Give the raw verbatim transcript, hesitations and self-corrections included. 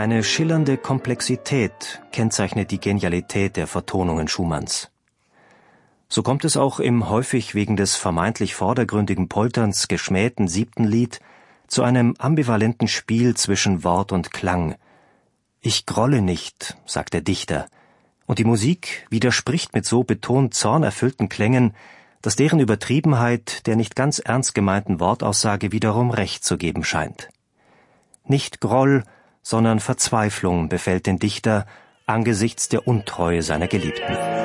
Eine schillernde Komplexität kennzeichnet die Genialität der Vertonungen Schumanns. So kommt es auch im häufig wegen des vermeintlich vordergründigen Polterns geschmähten siebten Lied zu einem ambivalenten Spiel zwischen Wort und Klang. »Ich grolle nicht«, sagt der Dichter, und die Musik widerspricht mit so betont zornerfüllten Klängen, dass deren Übertriebenheit der nicht ganz ernst gemeinten Wortaussage wiederum recht zu geben scheint. Nicht Groll, sondern Verzweiflung befällt den Dichter angesichts der Untreue seiner Geliebten.